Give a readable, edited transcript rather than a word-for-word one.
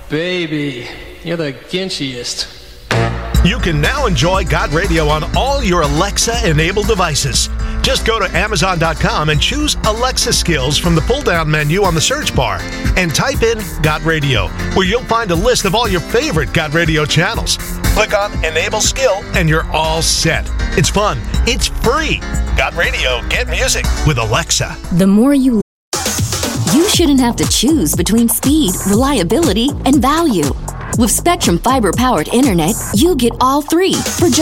Baby, you're the ginchiest. You can now enjoy God Radio on all your Alexa-enabled devices. Just go to Amazon.com and choose Alexa Skills from the pull-down menu on the search bar and type in God Radio, where you'll find a list of all your favorite God Radio channels. Click on Enable Skill and you're all set. It's fun. It's free. God Radio, get music with Alexa. The more you shouldn't have to choose between speed, reliability, and value. With Spectrum fiber-powered internet, you get all three for just